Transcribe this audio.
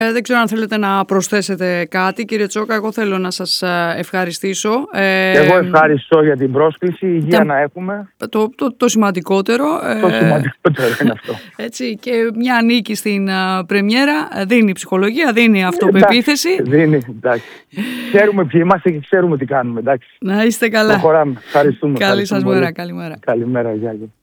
Δεν ξέρω αν θέλετε να προσθέσετε κάτι, κύριε Τσόκα. Εγώ θέλω να σας ευχαριστήσω. Εγώ ευχαριστώ για την πρόσκληση. Υγεία να έχουμε. Το σημαντικότερο. Το σημαντικότερο είναι αυτό. Έτσι, και μια νίκη στην πρεμιέρα δίνει ψυχολογία, δίνει αυτοπεποίθεση. Δίνει, εντάξει. Ξέρουμε ποιοι είμαστε και ξέρουμε τι κάνουμε. Εντάξει. Να είστε καλά. Προχωράμε. Ευχαριστούμε. Καλή σας μέρα. Καλημέρα. Καλημέρα, γεια.